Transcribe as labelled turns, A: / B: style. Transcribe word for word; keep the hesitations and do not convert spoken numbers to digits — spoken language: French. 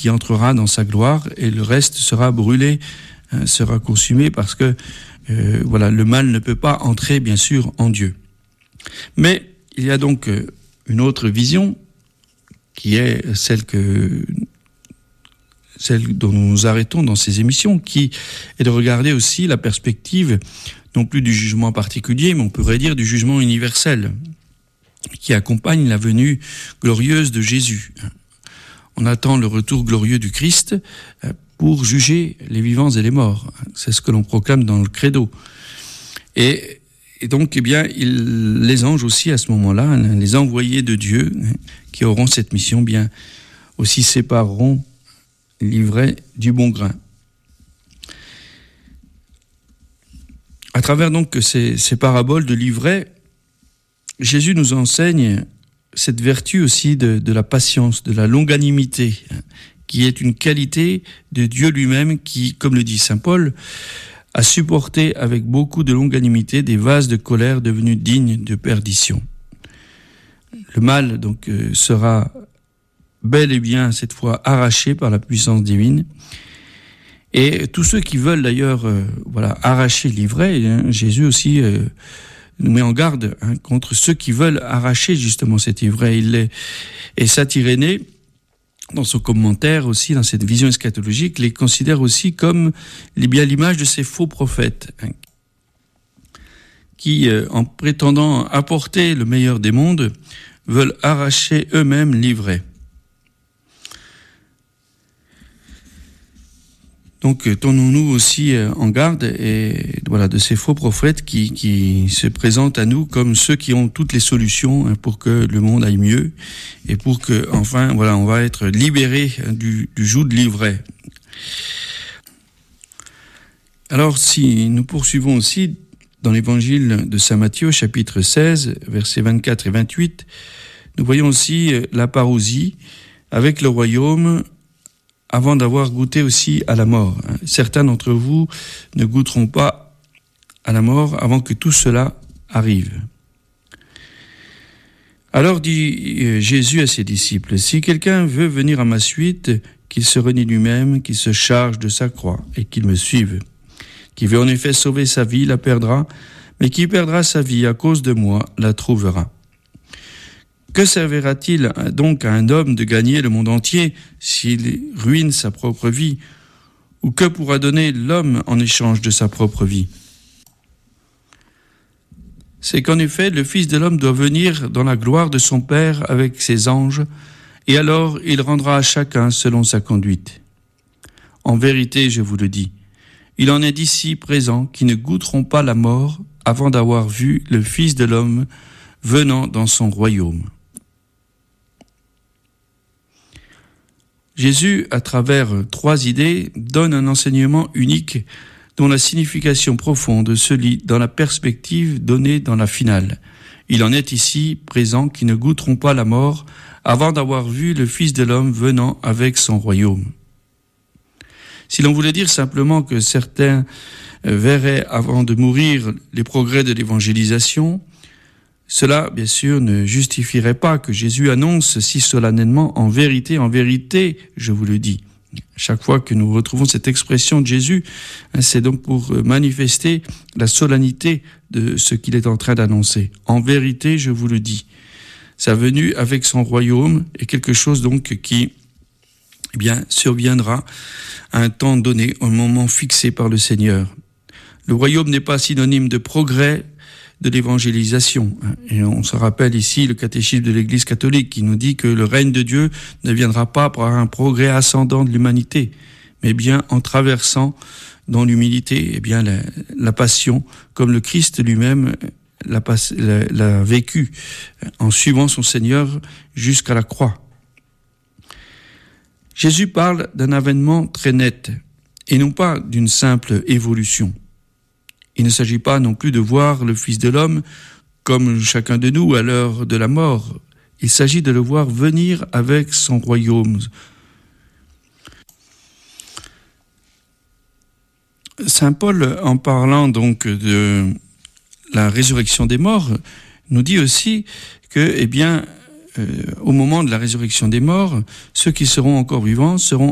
A: qui entrera dans sa gloire, et le reste sera brûlé, hein, sera consumé, parce que euh, voilà, le mal ne peut pas entrer, bien sûr, en Dieu. Mais il y a donc une autre vision, qui est celle que celle dont nous nous arrêtons dans ces émissions, qui est de regarder aussi la perspective, non plus du jugement particulier, mais on pourrait dire du jugement universel, qui accompagne la venue glorieuse de Jésus. On attend le retour glorieux du Christ pour juger les vivants et les morts. C'est ce que l'on proclame dans le credo. Et, et donc, eh bien, il, les anges aussi, à ce moment-là, les envoyés de Dieu, qui auront cette mission, bien, aussi sépareront l'ivraie du bon grain. À travers donc ces, ces paraboles de l'ivraie, Jésus nous enseigne cette vertu aussi de, de la patience, de la longanimité, qui est une qualité de Dieu lui-même qui, comme le dit saint Paul, a supporté avec beaucoup de longanimité des vases de colère devenus dignes de perdition. Le mal donc euh, sera bel et bien cette fois arraché par la puissance divine. Et tous ceux qui veulent d'ailleurs euh, voilà, arracher l'ivraie, hein, Jésus aussi euh, nous met en garde hein, contre ceux qui veulent arracher justement cette ivraie. Il est, et saint Irénée, dans son commentaire aussi, dans cette vision eschatologique, les considère aussi comme eh bien, l'image de ces faux prophètes, hein, qui, euh, en prétendant apporter le meilleur des mondes, veulent arracher eux-mêmes l'ivraie. Donc, tenons-nous aussi en garde et voilà de ces faux prophètes qui, qui se présentent à nous comme ceux qui ont toutes les solutions pour que le monde aille mieux et pour que, enfin, voilà, on va être libéré du, du joug de l'ivraie. Alors, si nous poursuivons aussi dans l'évangile de saint Matthieu, chapitre seize, versets vingt-quatre et vingt-huit, nous voyons aussi la parousie avec le royaume avant d'avoir goûté aussi à la mort. Certains d'entre vous ne goûteront pas à la mort avant que tout cela arrive. Alors dit Jésus à ses disciples, « Si quelqu'un veut venir à ma suite, qu'il se renie lui-même, qu'il se charge de sa croix et qu'il me suive. Qui veut en effet sauver sa vie, la perdra, mais qui perdra sa vie à cause de moi, la trouvera. » Que servira-t-il donc à un homme de gagner le monde entier s'il ruine sa propre vie? Ou que pourra donner l'homme en échange de sa propre vie? C'est qu'en effet, le Fils de l'homme doit venir dans la gloire de son Père avec ses anges, et alors il rendra à chacun selon sa conduite. En vérité, je vous le dis, il en est d'ici présents qui ne goûteront pas la mort avant d'avoir vu le Fils de l'homme venant dans son royaume. Jésus, à travers trois idées, donne un enseignement unique dont la signification profonde se lit dans la perspective donnée dans la finale. Il en est ici présents qui ne goûteront pas la mort avant d'avoir vu le Fils de l'homme venant avec son royaume. Si l'on voulait dire simplement que certains verraient avant de mourir les progrès de l'évangélisation, cela, bien sûr, ne justifierait pas que Jésus annonce si solennellement « en vérité, en vérité, je vous le dis ». Chaque fois que nous retrouvons cette expression de Jésus, c'est donc pour manifester la solennité de ce qu'il est en train d'annoncer. « En vérité, je vous le dis ». Sa venue avec son royaume est quelque chose donc qui eh bien, surviendra à un temps donné, au moment fixé par le Seigneur. Le royaume n'est pas synonyme de progrès, de l'évangélisation. Et on se rappelle ici le catéchisme de l'Église catholique qui nous dit que le règne de Dieu ne viendra pas par un progrès ascendant de l'humanité, mais bien en traversant dans l'humilité eh bien la, la passion, comme le Christ lui-même l'a, l'a, l'a vécu en suivant son Seigneur jusqu'à la croix. Jésus parle d'un avènement très net et non pas d'une simple évolution. Il ne s'agit pas non plus de voir le Fils de l'homme comme chacun de nous à l'heure de la mort. Il s'agit de le voir venir avec son royaume. Saint Paul, en parlant donc de la résurrection des morts, nous dit aussi que, eh bien, euh, au moment de la résurrection des morts, ceux qui seront encore vivants seront